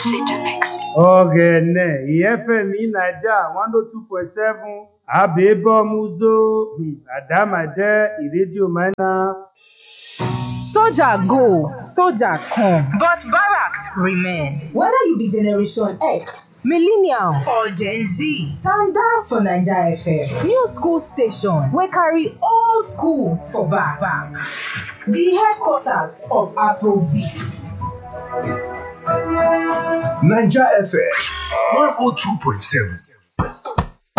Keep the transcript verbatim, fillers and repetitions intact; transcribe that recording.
City Mix. Ogene, E F M Naija one oh two point seven, Abebo Muzo, Adamade, Radio Mana. Soldier go, soldier come. But barracks remain. Whether you be Generation X, Millennial, Or Gen Z. stand down for Naija F M. New school station wey carry old school for back. back. The headquarters of Afrobeat. Naija F M one oh two point seven.